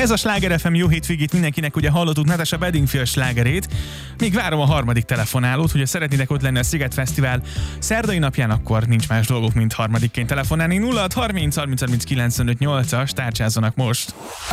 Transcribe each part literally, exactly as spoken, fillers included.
Ez a Sláger ef em, jó hétvégét mindenkinek, ugye hallottuk Natasha Bedingfield slágerét. Még várom a harmadik telefonálót, hogyha szeretnének ott lenni a Sziget Fesztivál szerdai napján, akkor nincs más dolgok, mint harmadikként telefonálni. nulla hat harminc harminc harminc kilencvenöt nyolcas, tárcsázzanak most!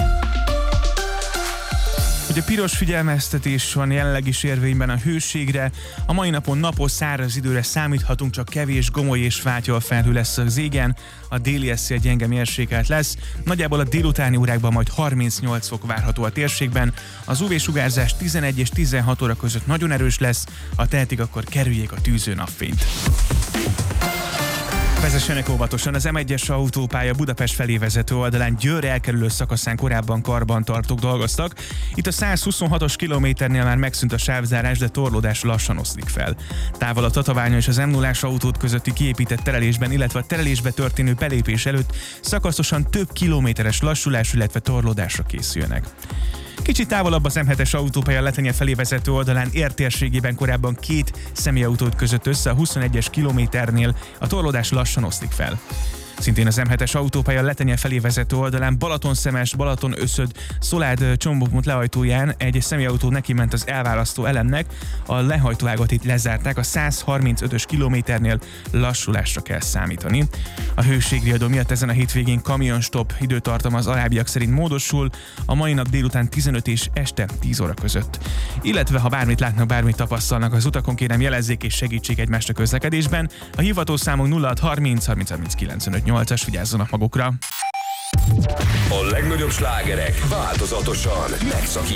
Ugye piros figyelmeztetés van jelenleg is érvényben a hőségre. A mai napon napos, száraz időre számíthatunk, csak kevés gomoly és fátyol felhő lesz az égen. A déli szél gyenge mérsékelt lesz. Nagyjából a délutáni órákban majd harmincnyolc fok várható a térségben. Az ú vé-sugárzás tizenegy és tizenhat óra között nagyon erős lesz. Ha tehetik, akkor kerüljék a tűző napfényt. Vezessenek óvatosan, az em egyes autópálya Budapest felé vezető oldalán Győr elkerülő szakaszán korábban karbantartók dolgoztak. Itt a száz huszonhatos kilométernél már megszűnt a sávzárás, de torlódás lassan oszlik fel. Távol a Tatabánya és az em nullás autót közötti kiépített terelésben, illetve a terelésbe történő belépés előtt szakaszosan több kilométeres lassulás, illetve torlódásra készüljenek. Kicsit távolabb az em hetes autópálya Letenye felé vezető oldalán Ér térségében korábban két személyautót között össze a huszonegyes kilométernél, a torlódás lassan oszlik fel. Szintén az em hetes autópálya Letenye felé vezető oldalán Balaton-Szemes, Balaton-Öszöd, Szolád Csombokmut lehajtóján egy személyautó neki ment az elválasztó elemnek, a lehajtóágat itt lezárták, a száz harmincötös kilométernél lassulásra kell számítani. A hőségriadó miatt ezen a hétvégén kamionstop időtartam az alábbiak szerint módosul, a mai nap délután tizenöt és este tíz óra között. Illetve ha bármit látnak, bármit tapasztalnak az utakon, kérem jelezzék és segítsék egymást a közlekedésben. A hivatószámunk nulla hat harminc harminc harminc kilencvenöt nyolcas, vigyázzanak magukra! A legnagyobb slágerek változatosan megszakítják.